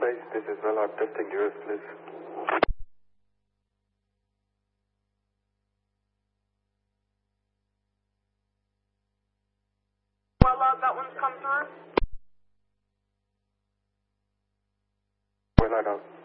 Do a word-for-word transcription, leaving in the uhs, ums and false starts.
Hi, this is Vellard testing U S, please. Vellard, that one's come through? Vellard out.